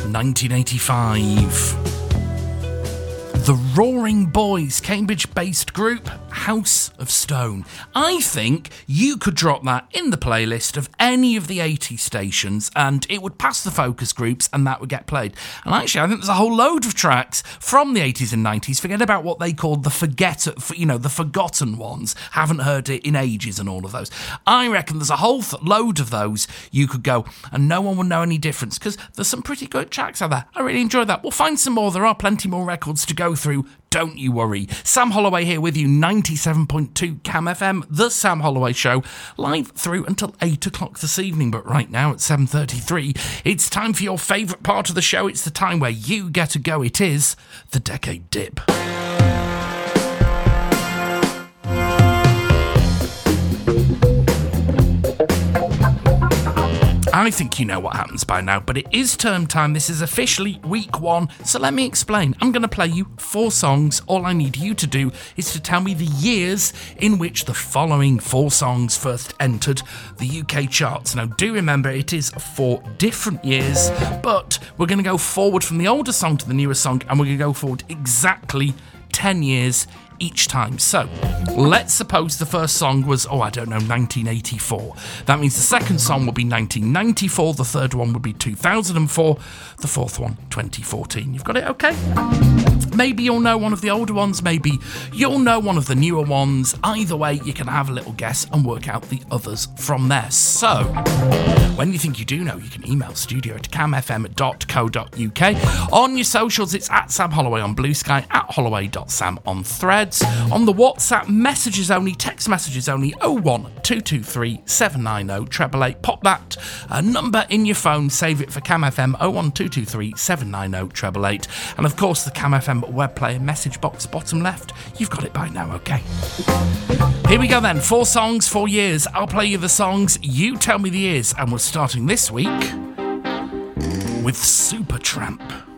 1985. The Roaring Boys, Cambridge-based group, House of Stone. I think you could drop that in the playlist of any of the 80s stations and it would pass the focus groups and that would get played. And actually, I think there's a whole load of tracks from the 80s and 90s. Forget about what they called the forgotten ones. Haven't heard it in ages and all of those. I reckon there's a whole load of those you could go and no one would know any difference because there's some pretty good tracks out there. I really enjoy that. We'll find some more. There are plenty more records to go through. Don't you worry. Sam Holloway here with you, 97.2 Cam FM, The Sam Holloway Show, live through until 8 o'clock this evening. But right now at 7:33, it's time for your favourite part of the show. It's the time where you get to go. It is the Decade Dip. I think you know what happens by now, but it is term time. This is officially week 1, so let me explain. I'm going to play you 4 songs. All I need you to do is to tell me the years in which the following 4 songs first entered the UK charts. Now, do remember, it is 4 different years, but we're going to go forward from the older song to the newer song, and we're going to go forward exactly 10 years each time. So, let's suppose the first song was, 1984. That means the second song will be 1994, the third one would be 2004, the fourth one, 2014. You've got it, okay? Maybe you'll know one of the older ones, maybe you'll know one of the newer ones. Either way, you can have a little guess and work out the others from there. So, when you think you do know, you can email studio@camfm.co.uk. On your socials, it's at Sam Holloway on Blue Sky, at holloway.sam on Threads. On the WhatsApp, messages only, text messages only, 01223 790 888. Pop that number in your phone, save it for Cam FM, 01223 790 888. And of course, the Cam FM web player message box, bottom left. You've got it by now, okay? Here we go then, 4 songs, 4 years. I'll play you the songs, you tell me the years. And we're starting this week with Supertramp.